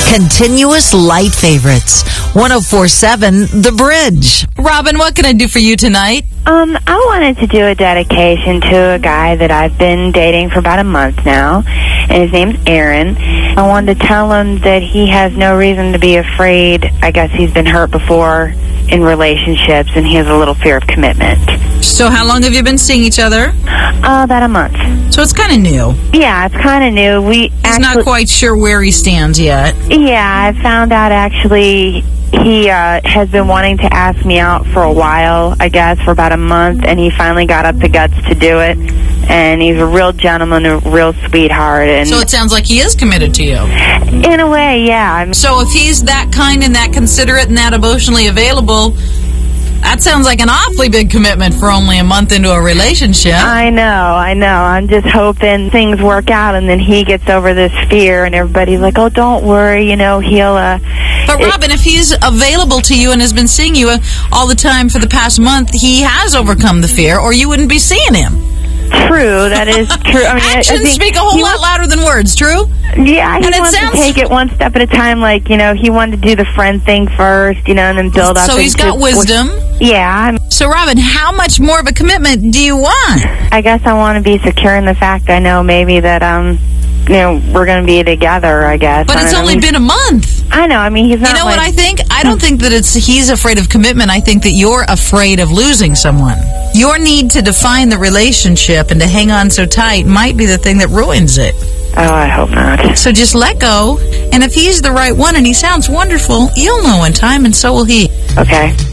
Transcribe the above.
Continuous light favorites. 104.7 The Bridge. Robin, what can I do for you tonight? I wanted to do a dedication to a guy that I've been dating for about a month now, and his name's Aaron. I wanted to tell him that he has no reason to be afraid. I guess he's been hurt before in relationships, and he has a little fear of commitment. So how long have you been seeing each other? About a month. So it's kind of new. Yeah, it's kind of new. He's not quite sure where he stands yet. Yeah, I found out actually he has been wanting to ask me out for a while, I guess, for about a month, and he finally got up the guts to do it. And he's a real gentleman, a real sweetheart. And so it sounds like he is committed to you. In a way, yeah. So if he's that kind and that considerate and that emotionally available, that sounds like an awfully big commitment for only a month into a relationship. I know. I'm just hoping things work out and then he gets over this fear and everybody's like, oh, don't worry, he'll... But Robin, if he's available to you and has been seeing you all the time for the past month, he has overcome the fear, or you wouldn't be seeing him. True, that is true. I mean, actions speak a whole lot louder than words, true? Yeah, he wants to take it one step at a time, like, he wanted to do the friend thing first, and then build up. So he's got wisdom. Yeah. So, Robin, how much more of a commitment do you want? I guess I want to be secure in the fact I know maybe that, we're going to be together, I guess. But it's only been a month. I know. I mean, he's not. You know what I think? I don't think that he's afraid of commitment. I think that you're afraid of losing someone. Your need to define the relationship and to hang on so tight might be the thing that ruins it. Oh, I hope not. So just let go, and if he's the right one and he sounds wonderful, you'll know in time, and so will he. Okay.